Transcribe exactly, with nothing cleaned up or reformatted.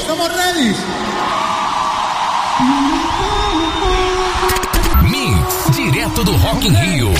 Estamos ready. Mix, direto do Rock in Rio.